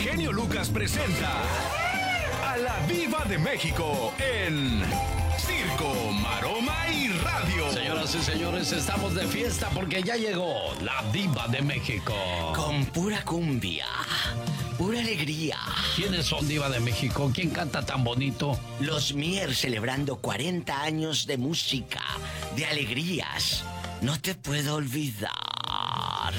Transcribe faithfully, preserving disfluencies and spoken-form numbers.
genio Lucas presenta a la Diva de México en Circo, Maroma y Radio. Señoras y señores, estamos de fiesta porque ya llegó la Diva de México. Con pura cumbia, pura alegría. ¿Quiénes son Diva de México? ¿Quién canta tan bonito? Los Mier celebrando cuarenta años de música, de alegrías. No te puedo olvidar.